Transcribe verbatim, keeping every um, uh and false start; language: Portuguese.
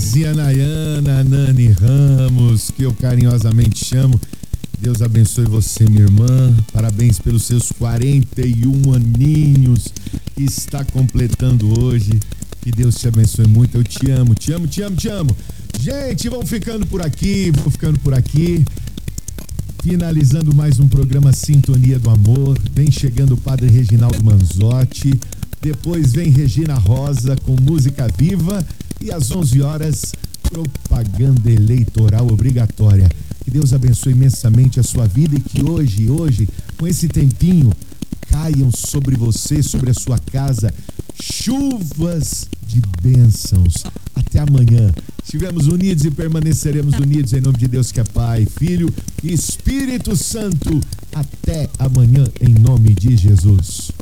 Dizia Nayana Nani Ramos, que eu carinhosamente chamo. Deus abençoe você, minha irmã. Parabéns pelos seus quarenta e um aninhos que está completando hoje. Que Deus te abençoe muito. Eu te amo, te amo, te amo, te amo. Gente, vamos ficando por aqui, vamos ficando por aqui. Finalizando mais um programa Sintonia do Amor. Vem chegando o Padre Reginaldo Manzotti. Depois vem Regina Rosa com música viva. E às onze horas, propaganda eleitoral obrigatória. Que Deus abençoe imensamente a sua vida e que hoje, hoje, com esse tempinho, caiam sobre você, sobre a sua casa, chuvas de bênçãos. Até amanhã. Estivemos unidos e permaneceremos unidos em nome de Deus que é Pai, Filho e Espírito Santo. Até amanhã em nome de Jesus.